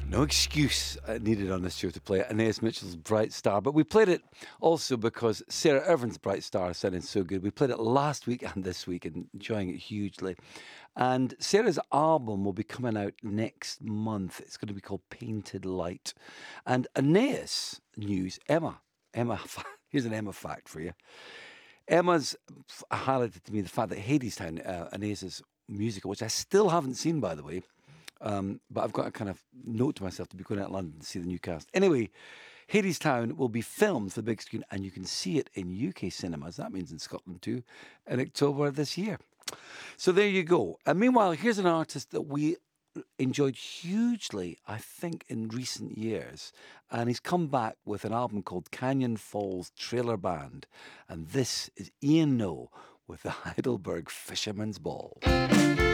No excuse needed on this show to play Anais Mitchell's Bright Star, but we played it also because Sarah Irvin's Bright Star sounded so good. We played it last week and this week and enjoying it hugely. And Sarah's album will be coming out next month. It's going to be called Painted Light. And Anais news, Emma, here's an Emma fact for you. Emma's highlighted to me the fact that Hadestown, Anais's musical, which I still haven't seen, by the way, but I've got a kind of note to myself to be going out to London to see the new cast. Anyway, Hadestown will be filmed for the big screen, and you can see it in UK cinemas. That means in Scotland too, in October this year. So there you go. And meanwhile, here's an artist that we enjoyed hugely, I think, in recent years. And he's come back with an album called Canyon Falls Trailer Band. And this is Ian Noe with the Heidelberg Fisherman's Ball.